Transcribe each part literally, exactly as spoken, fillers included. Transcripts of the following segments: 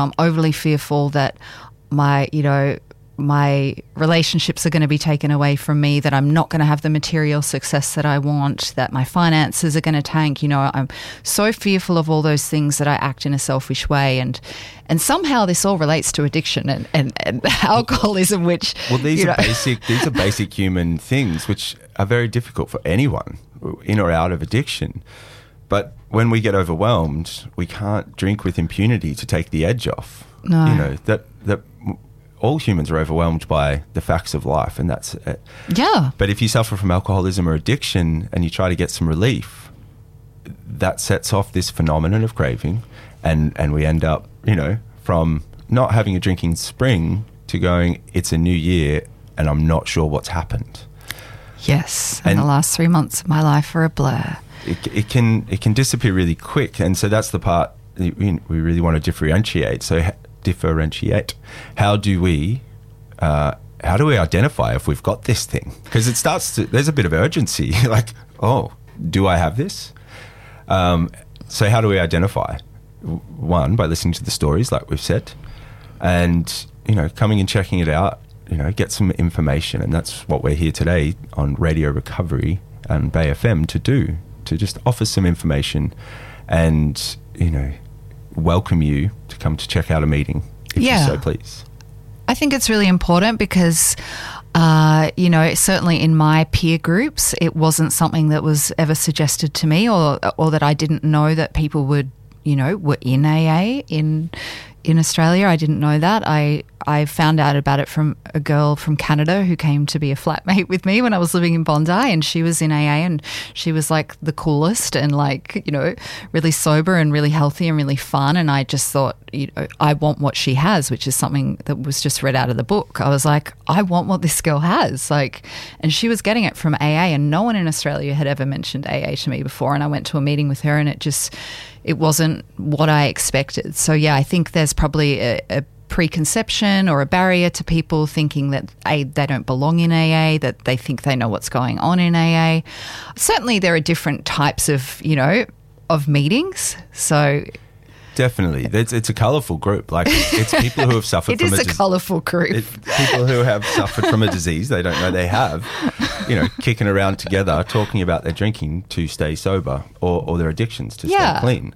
I'm overly fearful that my, you know, my relationships are going to be taken away from me, that I'm not going to have the material success that I want, that my finances are going to tank. You know, I'm so fearful of all those things that I act in a selfish way. And and somehow this all relates to addiction and, and, and alcoholism, which, well, these you are know. basic, these are basic human things which are very difficult for anyone in or out of addiction. But when we get overwhelmed, we can't drink with impunity to take the edge off. No. You know, that that all humans are overwhelmed by the facts of life, and that's it. Yeah. But if you suffer from alcoholism or addiction and you try to get some relief, that sets off this phenomenon of craving, and, and we end up, you know, from not having a drinking spring to going, it's a new year and I'm not sure what's happened. Yes. And, And the last three months of my life are a blur. It, it can it can disappear really quick, and so that's the part we, we really want to differentiate. So differentiate. How do we uh, how do we identify if we've got this thing? Because it starts to, there's a bit of urgency, like, oh, do I have this? Um, so how do we identify? One, by listening to the stories, like we've said, and you know, coming and checking it out. You know, get some information, and that's what we're here today on Radio Recovery and Bay F M to do. To just offer some information and, you know, welcome you to come to check out a meeting if Yeah. you so please. I think it's really important because, uh, you know, certainly in my peer groups, it wasn't something that was ever suggested to me, or or that I didn't know that people would, you know, were in A A in in Australia. I didn't know that. I I found out about it from a girl from Canada who came to be a flatmate with me when I was living in Bondi, and she was in A A, and she was like the coolest and like, you know, really sober and really healthy and really fun. And I just thought, you know, I want what she has, which is something that was just read out of the book. I was like, I want what this girl has. Like, and she was getting it from A A, and no one in Australia had ever mentioned A A to me before. And I went to a meeting with her, and it just, it wasn't what I expected. So yeah, I think there's probably a, a preconception or a barrier to people thinking that a, they don't belong in A A, that they think they know what's going on in A A. Certainly there are different types of, you know, of meetings. So Definitely. It's, it's a colourful group. Like, it's people who have suffered it from is a a dis- colourful group. it, people who have suffered from a disease they don't know they have, you know, kicking around together, talking about their drinking to stay sober, or, or their addictions to Yeah. stay clean.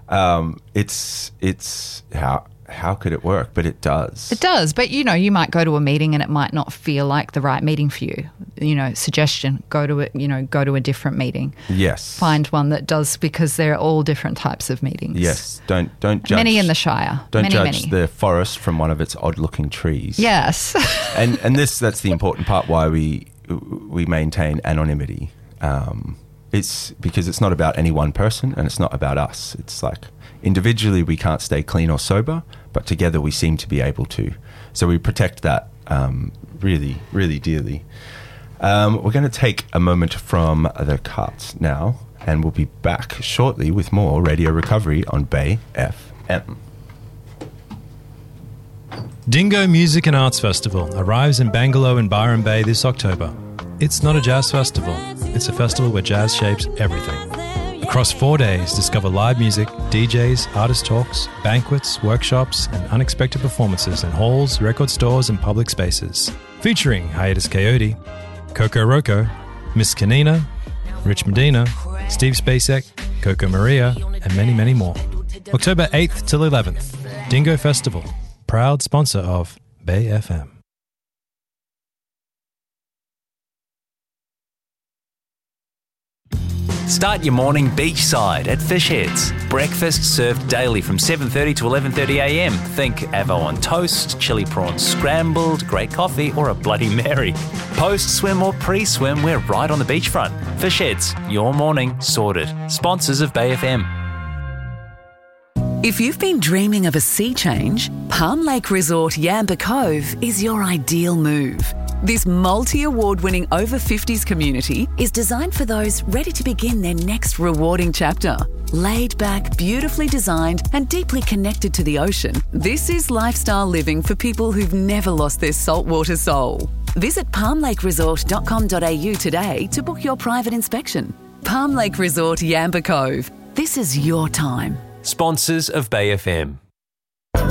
Um, it's it's how how could it work? But it does. It does, but you know, you might go to a meeting and it might not feel like the right meeting for you. You know, suggestion, go to it, you know, go to a different meeting. Yes. Find one that does, because they're all different types of meetings. Yes. Don't don't judge. Many in the Shire. Don't many, judge many. the forest from one of its odd-looking trees. Yes. and and this that's the important part why we we maintain anonymity. Um, it's because it's not about any one person, and it's not about us. It's like individually we can't stay clean or sober, but together we seem to be able to. So we protect that um, really, really dearly. Um, we're going to take a moment from the cut now, and we'll be back shortly with more Radio Recovery on Bay F M. Dingo Music and Arts Festival arrives in Bangalore and Byron Bay this October. It's not a jazz festival, it's a festival where jazz shapes everything. Across four days, discover live music, D Js, artist talks, banquets, workshops, and unexpected performances in halls, record stores, and public spaces. Featuring Hiatus Coyote, Coco Roco, Miss Kanina, Rich Medina, Steve Spacek, Coco Maria, and many, many more. October eighth till eleventh, Dingo Festival, proud sponsor of Bay F M. Start your morning beachside at Fish Heads. Breakfast served daily from seven thirty to eleven thirty a m. Think avo on toast, chili prawns scrambled, great coffee, or a Bloody Mary. Post-swim or pre-swim, we're right on the beachfront. Fish Heads, your morning sorted. Sponsors of Bay F M. If you've been dreaming of a sea change, Palm Lake Resort Yamba Cove is your ideal move. This multi-award-winning over fifties community is designed for those ready to begin their next rewarding chapter. Laid back, beautifully designed, and deeply connected to the ocean, this is lifestyle living for people who've never lost their saltwater soul. Visit palm lake resort dot com dot a u today to book your private inspection. Palm Lake Resort Yamba Cove. This is your time. Sponsors of Bay F M.